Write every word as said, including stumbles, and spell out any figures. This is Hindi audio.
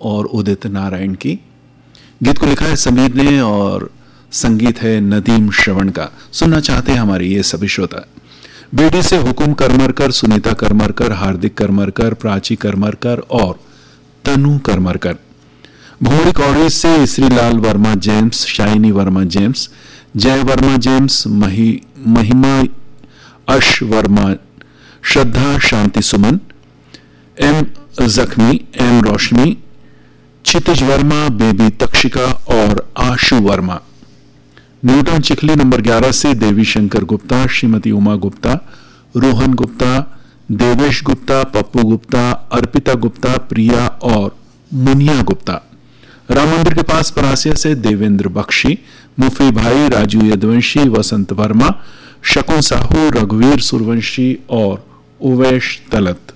और उदित नारायण की। गीत को लिखा है समीर ने और संगीत है नदीम श्रवण का। सुनना चाहते हैं हमारे ये सभी श्रोता। बेटी से हुकुम करमरकर, सुनीता करमरकर, हार्दिक करमरकर, प्राची करमरकर और तनु करमरकर। भोरी कौड़ी से Shrilal Verma James, shiny Verma James, जय वर्मा जेम्स, मही महिमा अश वर्मा, श्रद्धा शांति सुमन, एम जख्मी, एम रोशनी, क्षितिज वर्मा, बेबी तक्षिका और आशु वर्मा। न्यूटन चिखली नंबर ग्यारह से देवी शंकर गुप्ता, श्रीमती उमा गुप्ता, रोहन गुप्ता, देवेश गुप्ता, पप्पू गुप्ता, अर्पिता गुप्ता, प्रिया और मुनिया गुप्ता। राम मंदिर के पास परासिया से देवेंद्र बख्शी, मुफी भाई, राजू यदवंशी, वसंत वर्मा, शकुन साहू, रघुवीर सूर्यवंशी और उवैश तलत।